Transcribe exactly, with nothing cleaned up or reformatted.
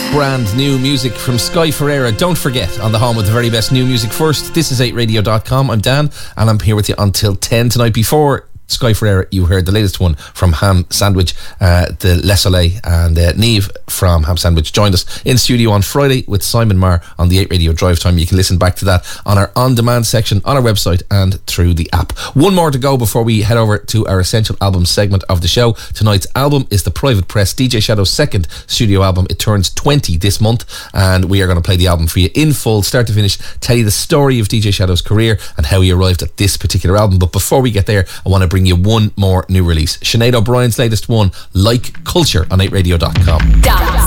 Brand new music from Sky Ferreira. Don't forget, on the home of the very best new music first, this is eight radio dot com. I'm Dan, and I'm here with you until ten tonight. Before Sky Ferreira, you heard the latest one from Ham Sandwich, uh, the Le Soleil, and uh, Niamh from Ham Sandwich joined us in studio on Friday with Simon Marr on the eight Radio Drive Time. You can listen back to that on our on-demand section on our website and through the app. One more to go before we head over to our Essential Album segment of the show. Tonight's album is The Private Press, D J Shadow's second studio album. It turns twenty this month, and we are going to play the album for you in full, start to finish, tell you the story of D J Shadow's career and how he arrived at this particular album. But before we get there, I want to bring you one more new release. Sinead O'Brien's latest one, Like Culture, on eight radio dot com. Dance.